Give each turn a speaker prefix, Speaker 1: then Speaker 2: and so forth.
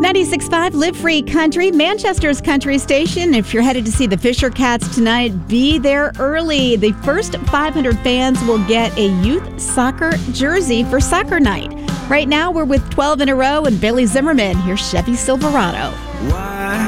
Speaker 1: 96.5 Live Free Country, Manchester's country station. If you're headed to see the Fisher Cats tonight, be there early. The first 500 fans will get a youth soccer jersey for soccer night. Right now, we're with 12 in a row and Billy Zimmerman. Here's Chevy Silverado.